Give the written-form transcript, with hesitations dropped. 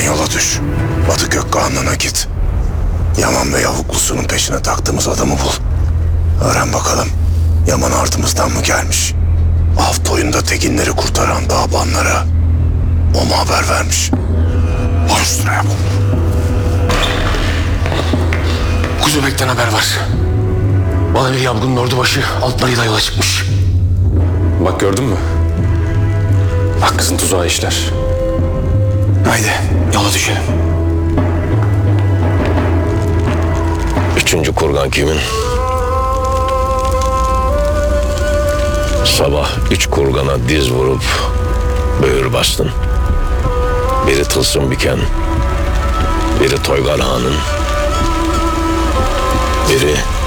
Buradan yola düş. Batı Gökkağan'ına git. Yaman ve yavuklusunun peşine taktığımız adamı bul. Öğren bakalım Yaman ardımızdan mı gelmiş? Av toyunda tekinleri kurtaran dağbanlara o mu haber vermiş? Baş üstüne yap. Kuzubek'ten haber var. Bana bir Yabgun'un ordubaşı altlarıyla yola çıkmış. Bak gördün mü? Bak kızın tuzağı işler. Haydi yola düşelim. Üçüncü kurgan kimin? Sabah 3 kurgana diz vurup böğür bastın. Biri Tılsım Biken, biri Toygar Han'ın, biri